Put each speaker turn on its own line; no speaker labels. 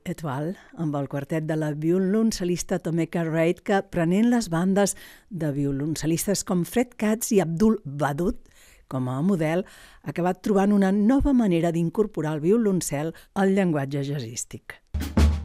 et al., amb el quartet de la violoncelista Tomeka Reid, que prenent les bandes de violoncelistes com Fred Katz i Abdul Wadud com a model, ha acabat trobant una nova manera d'incorporar el violoncel al llenguatge jazzístic.